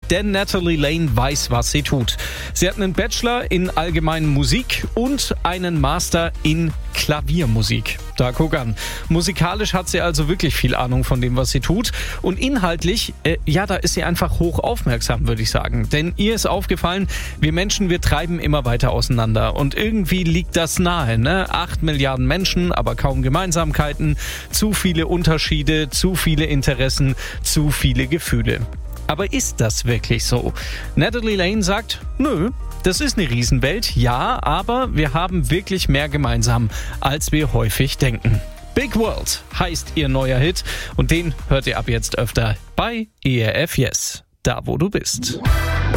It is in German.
denn Natalie Lane weiß, was sie tut. Sie hat einen Bachelor in allgemeinen Musik und einen Master in Klaviermusik. Da guck an. Musikalisch hat sie also wirklich viel Ahnung von dem, was sie tut. Und inhaltlich, da ist sie einfach hoch aufmerksam, würde ich sagen. Denn ihr ist aufgefallen, wir Menschen, wir treiben immer weiter auseinander. Und irgendwie liegt das nahe, ne? 8 Milliarden Menschen, aber kaum Gemeinsamkeiten, zu viele Unterschiede, zu viele Interessen, zu viele Gefühle. Aber ist das wirklich so? Natalie Lane sagt, nö, das ist eine Riesenwelt, ja, aber wir haben wirklich mehr gemeinsam, als wir häufig denken. Big World heißt ihr neuer Hit und den hört ihr ab jetzt öfter bei ERF Yes, da wo du bist.